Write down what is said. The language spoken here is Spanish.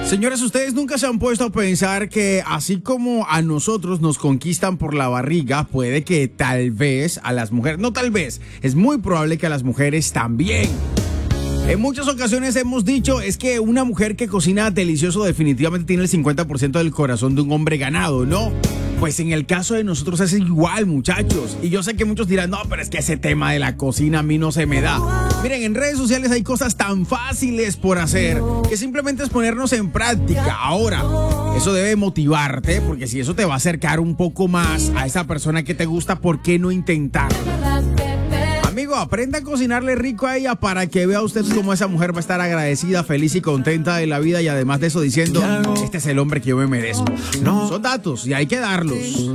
Señores, ustedes nunca se han puesto a pensar que así como a nosotros nos conquistan por la barriga, puede que tal vez a las mujeres, no tal vez, es muy probable que a las mujeres también. En muchas ocasiones hemos dicho, es que una mujer que cocina delicioso definitivamente tiene el 50% del corazón de un hombre ganado, ¿no? Pues en el caso de nosotros es igual, muchachos. Y yo sé que muchos dirán, no, pero es que ese tema de la cocina a mí no se me da. Miren, en redes sociales hay cosas tan fáciles por hacer que simplemente es ponernos en práctica. Ahora, eso debe motivarte, porque si eso te va a acercar un poco más a esa persona que te gusta, ¿por qué no intentarlo? Amigo, aprenda a cocinarle rico a ella para que vea usted cómo esa mujer va a estar agradecida, feliz y contenta de la vida, y además de eso diciendo, este es el hombre que yo me merezco. Son datos y hay que darlos.